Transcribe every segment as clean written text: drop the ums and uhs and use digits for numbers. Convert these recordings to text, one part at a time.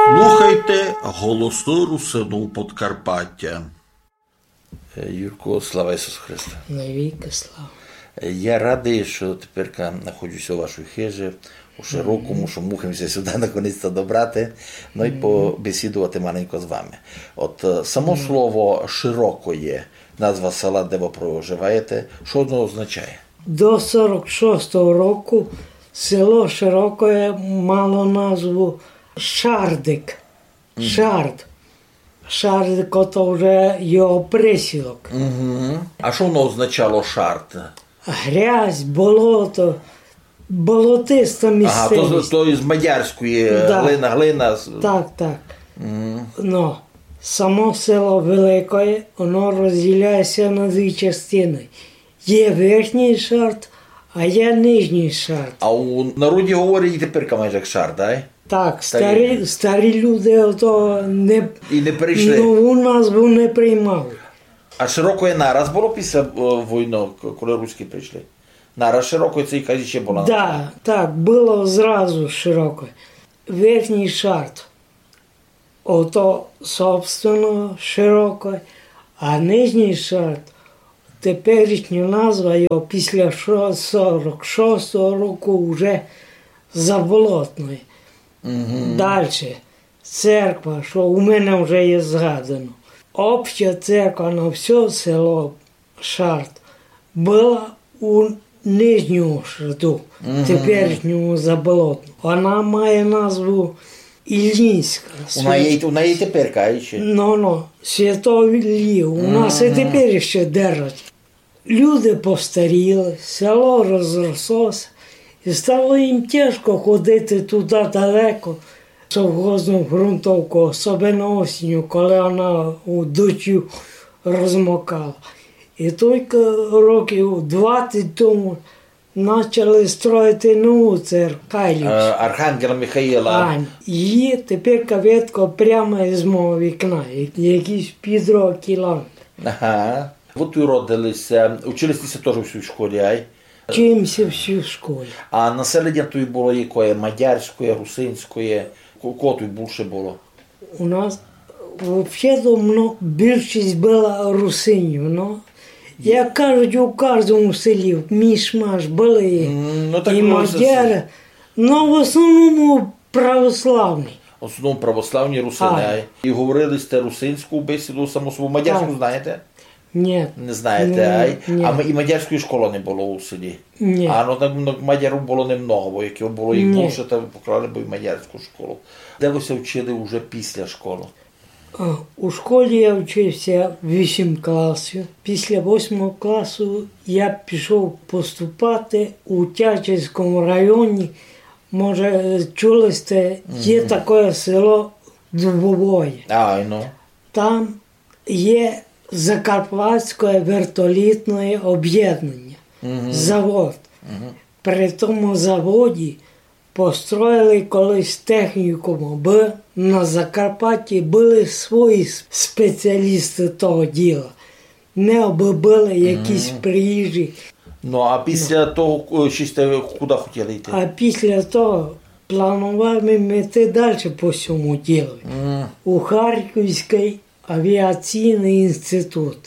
Слухайте голосну русину Подкарпаття. Юрко, слава Ісусу Христу. Навіки слава. Я радий, що тепер знаходжуся у вашій хижі, у Широкому, що мухаємося сюди наконець-то добрати, ну і побесідувати маленько з вами. От само слово «Широкоє», назва села, де ви проживаєте, що воно означає? До 46-го року село Широкоє мало назву Шардик. Шард. Шардик – то вже його присілок. А що воно означало «шард»? Грязь, болото, болотиста місцевість. Ага, то із мадярської глина. Так. Но само село Великое, воно розділяється на дві частини. Є верхній Шард, а є нижній Шард. А у народі говорять і тепер майже як «шард», так? Так, старі люди ото І не перейшли. нову назву не приймали. А Широкоє нараз було після війни, коли руські прийшли? Нараз Широкоє це якась ще була? Так, було зразу Широкоє. Верхній Шард, ото, собственно, Широкоє, а нижній Шард, теперішня назва його після 46-го року вже Заболотної. Далі, церква, що у мене вже є згадано. Обща церква на все село Шард була у нижньому Шарду, теперішньому Заболотному. Вона має назву Іллінська. Вона є тепер, каже. Святого Іллі. У нас і тепер ще держать. Люди постаріли, село розрослося. І стало їм тяжко ходити туди далеко, совхозну ґрунтовку, особливо осінню, коли вона у дощу розмокала. І тільки років 20 тому почали строїти нову церкву. Архангела Михаїла. Її тепер кав'ятко прямо із мого вікна, якийсь кілометр. Ага. Ви тут родилися, училися теж у школі, ай? Вчимося всі в школі. А населення тут було якої? Мадярської, русинської? Кого тут більше було? У нас взагалі більшість була русинів. Як кажуть, у кожному селі міш-маш були і мадяри. В основному православні. В основному православні русини. І говорили сте русинську бесіду, саму свою мадярську знаєте? Ні. Не знаєте, а і мадярської школи не було у селі? Ні. Мадярів було немного, бо як було їх більше, то поклали б і мадярську школу. Де ви вчили вже після школи? У школі я вчився 8 класів. Після 8 класу я пішов поступати у Тячівському районі. Може, чули сте, є таке село Дубовоє. Там є Закарпатське вертолітне об'єднання, завод. При тому заводі построїли колись технікум, бо на Закарпатті були свої спеціалісти того діла. Не були якісь приїжджі. А після того, куди хотіли йти? А після того планували ми йти далі по всьому ділу. У Харківський авіаційний інститут.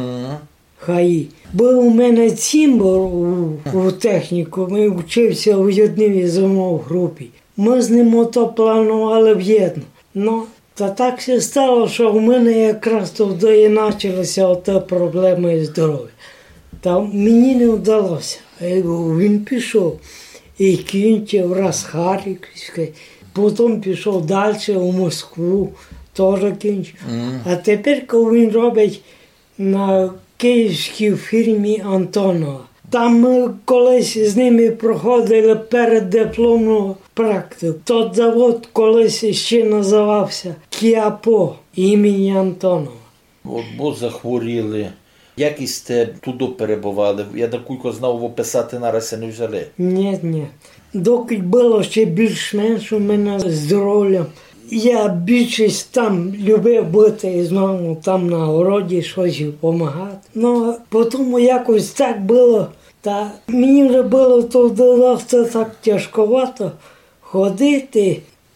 ХАІ. Був у мене цимбор у техніку, ми вчився в одній зимовій групі. Ми з ним ото планували в'єдно. Та так все стало, що в мене якраз тоді і почалися проблеми здоров'я. Та мені не вдалося. Він пішов і кінчив раз Харківський, потім пішов далі у Москву, теж кінчив. А тепер, коли він робить на київській фірмі Антонова. Там ми колись з ними проходили переддипломну практику. Тот завод колись ще називався Кіапо імені Антонова. Бо захворіли. Як і сте туди перебували? Я таку знав, описати нараз не взяли. Ні. Доки було ще більш-менш у мене здоров'я. Я більшість там любив бути знову там на городі, щось допомагати. Потім якось так було. Та мені вже було туди так тяжковато ходити.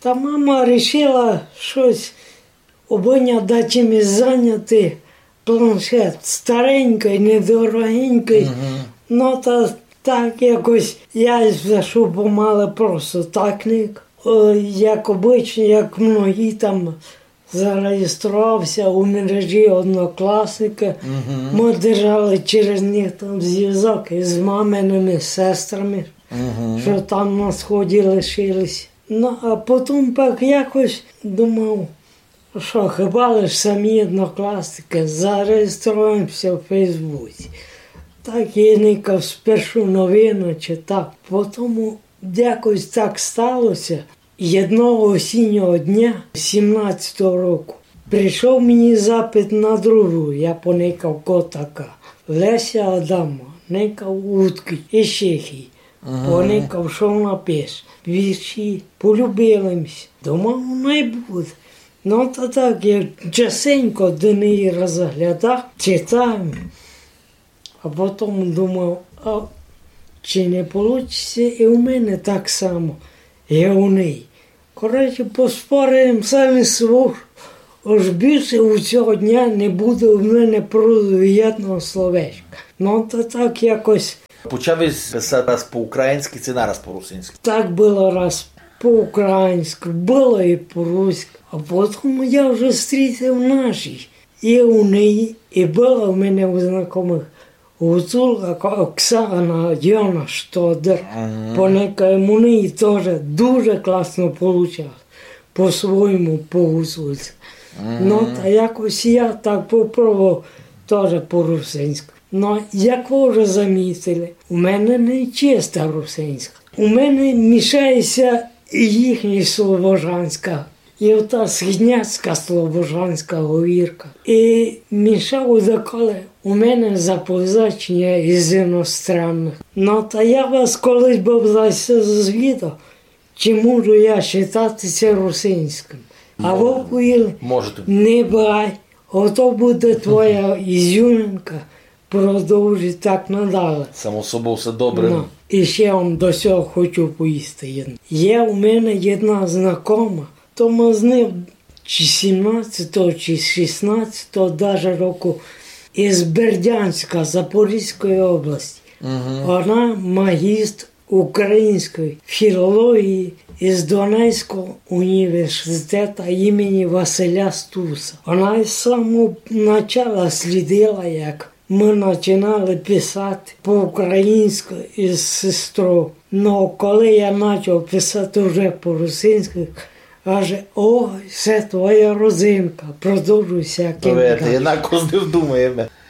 Та мама вирішила щось обоня дати чимось зайняти. Планшет старенький, недорогенький. Ну, та так якось я зайшов помале просто так, як обично, як многі там зареєструвався у мережі Однокласника. Ми держали через них там зв'язок із маминими сестрами, що там на сході лишились. Ну, а потім так якось думав, що хіба лиш самі Однокласники зареєструємося в Фейсбуці. Так я никав спершу новину читав. Потім якось так сталося. Одного осіннього дня 17-го року прийшов мені запит на другу. Я поникав котака. Леся Адамова, никав утки і Чехії. Поникав, що вона пише. Вірші, полюбилимось. Думав, не буде. Ну, то так, я частенько до неї розглядав, читав. А потім думав, а чи не вийде і у мене так само, і у неї. Коротше, поспоримо самі свого, аж більше у цього дня не буде у мене продуєтного словечка. Ну, то так якось. Почав писати раз по-українськи, чи нараз по-русинськи? Так було раз по-українськи, було і по-руськи. А потім я вже зустрів наші. І у неї, і було в мене у знайомих. Гуцулка Оксана Діана Штодер, поникаємо у неї теж дуже класно вийшло, по-своєму, по-гуцульськи. Ну, та якось я так попробував теж по-русинськи. Ну, як ви вже замітили, у мене не чиста русинська. У мене мішається їхня слобожанська. І ота східняцька слобожанська говірка. І мішав доколи у мене запозичення із іностранних. Ну, та я вас колись був звідав, чи можу я вважатися русинським. А ви повіли, не бай, ото буде твоя ізюминка, продовжуй так надалі. Само собою все добре. Ну, і ще вам до цього хочу поїсти. Є у мене одна знакома, то ми з ним чи 17-го, чи 16-го даже року із Бердянська, Запорізької області. Вона магістр української філології із Донецького університету імені Василя Стуса. Вона з самого початку слідила, як ми починали писати по-українськи із сестрою. Но коли я почав писати вже по-русинськи, каже, ой, це твоя розинка, продовжуй всяким. Поверте, інакше не вдумаємо.